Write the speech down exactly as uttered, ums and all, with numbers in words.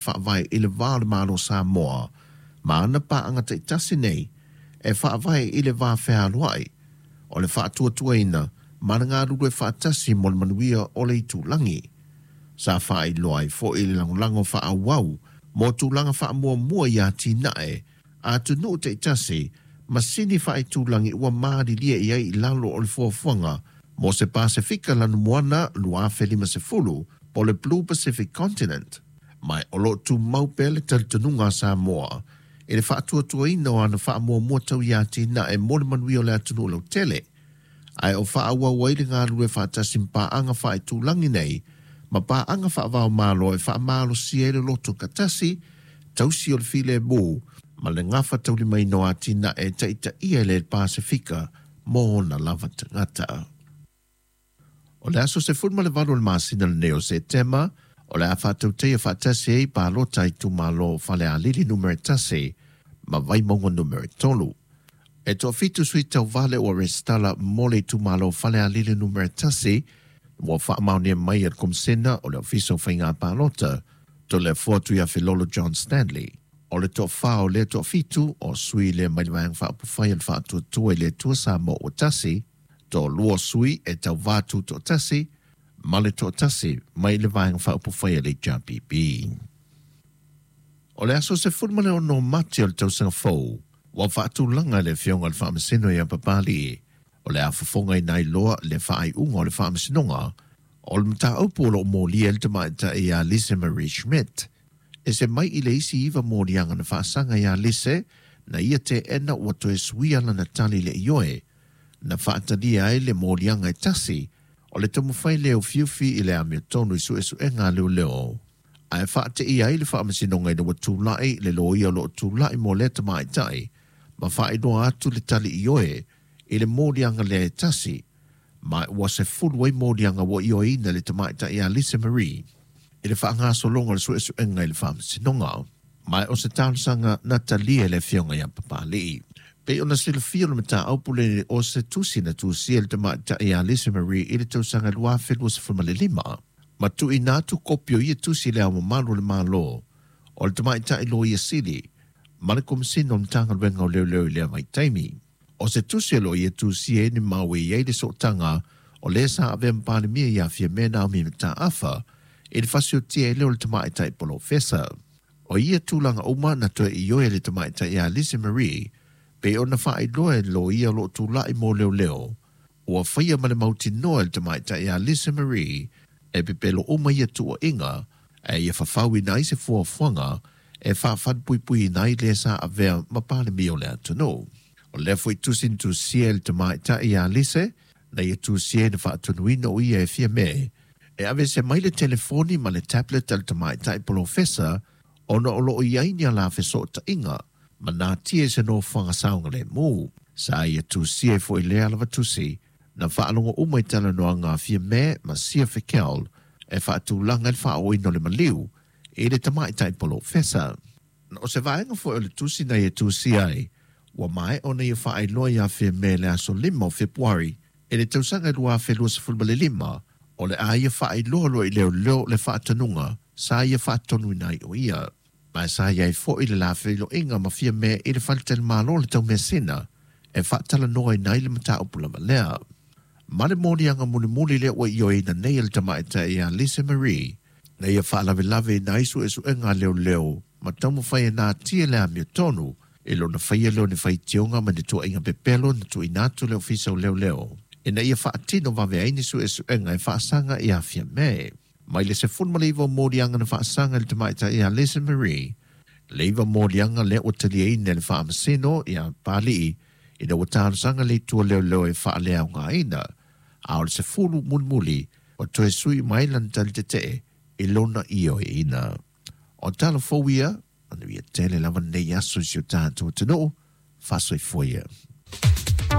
whaavai i le vā le malo Samoa, ma ana pa anga te tasi nei, e whaavai i le vā whea luai, o le whaatua tuaina, ma na ngā rurue whaatasi mo le manuia o le tūlangi. Sa whaai loai fo i le langolango whaawau, mo tūlanga whaamua mua i a tinae, a tunu te tasi, masini whaai tūlangi ua maari lia i ai i lalo o le fuafuanga, mo se Pasifika lanu moana lua whelima se fulu, po le Blue Pacific Continent. Mai olo tu maupele tal tununga Samoa, e le whaatua tuaina o ana whaamua mua tau i a tinae mo le manui o le atunu lau tele. Ai o whaaua waile ngā rue whaatasim pa anga whaai tūlangi nei, ma pa anga whaavao malo e whaamalo siele loto katasi, tausi o le file mū, ma le ngafa tau li mai noa tina e taita ia le Pasifika mo na lava tangata. O le aso se fulma le valo le masina le neo se tema, o le a whatau te a whatase e pa lota i tu malo whale a lili numere tase, ma vai maunga numere tolu. E toa fitu sui tau vale o restala mole tu malo whale a lili numere tase, mo whaamaunia mai at kumsena o le ofiso whainga pa lota, to le fuatu ia Filolo John Stanley. O le toa whao le toa fitu o sui le mailiwang whaapufai al whaatua tua le tua sa mo o tasi, to lua sui e tau vātu to tasi, ma le to tasi mai le vāng whaapufai le J P P. O le aso se fulmane o no mati o le tau sanga fau, wa whaatu langa le fionga le whaamasino i a papali, o le awhafonga i nai loa le whaai unga o le whaamasinonga, o le mta aupolo o mōli el tamaita i a Lise Marie Schmidt. E se mai i le isi iwa mōlianga na whaasanga i a Lise, na ia te ena ua toe suiala na tali le ioe, na whaatalia ai le mōlianga i tasi, o le tamawhai leo fiufi i le amia tonu i su e su e ngā leo leo. Ai whaate i ai le whaamasinonga i na watūlai le loia lo tūlai mō le tamai tai, ma whaedoa atu le tali ioe, i le mōlianga le tasi, ma ua se fulwai mōlianga wa i o ina le tamaita i a Lisa Marie. I le whaangaso longa le suesu enga i le whaamasinonga, mai o se tānsanga na talia le fionga i a papali. Pe ona sila fia le mata aupule o se tusi na tusi le tamaita i a Lisa Marie i le tausanga lua whelua se fulma le lima. Ma tu i nātu kopio i a tusi le awa malo le malo, o le tamaita i lo i a sili, ma le komisino mtanga luenga o leo leo i lea mai taimi. O se tusielo i e tusi e ni maui i eide sotanga o le sa ave mpani mia i a fia mena o mi mta afa e le fasio tia e leo le tamaita i polo fesa. O i e tūlanga uma na toe i oe le tamaita i a Lisa Marie pe o na whae loe lo i a lo tūla i mō leo leo. O a whaia male mauti noa le tamaita i a Lisa Marie e pepelo uma i a tua inga e i a whawhawi na i se fua whanga e whawhan pui pui na i le sa ave mapane mio le atuno. O le fwoi tusin tu siel te maita i a Lise, na i tu siel na whaatunuina o i e fia me, e ave se mai le telefoni ma le tablet al te maita i polo fesa, o na olo o iaini a la feso ta inga, ma nā tia se no whangasaunga le mū. Sa i tu siel fwoi le alawa tusi, na whaalonga umai tala noa ngā fia me ma sia whikel, e whaatulanga le whaoino le maliu, e le te maita i polo fesa. Na o se vaenga fwoi o le tusi na i tu siai, wa mai ona ia whaai loa ia whi me le aso lima o Februari, e le tausanga lua whi lua sa fulma le lima, o le a ia whaai loa loa i leo leo le whaatanunga, sa ia whaatonu nai o ia. Mai sa ia i fo i le la whi lo inga ma whi me i le whalitel malo le tau mesina, e whaatala noa i nai le mata upula ma lea. Ma le moni anga muni muni le wa i o ina nei le tamaita i a Lisa Marie, na ia whaalawe lawe nai su e su enga leo leo, ma tamu whai e nā tia le amia tonu, e lo na whaia leo ni whai tionga ma ni tua inga pepelo na tu inatu leo fisa o leo leo. E na ia whaatino wawe aini su e su enga e whaasanga i a fia me. Mai le se funma leiva mōrianga na whaasanga le tamaita i a Lisa Marie. Leiva mōrianga le o tali e ina le whaamasino i a pali i na watānsanga le tua leo leo e whaalea o ngā ina. A o le se fulu munmuli o toe sui mai lan tali te te e lona i o e ina. O tala fowia, anu ia tele lava nei aso si o tātou tano, fasoi foia.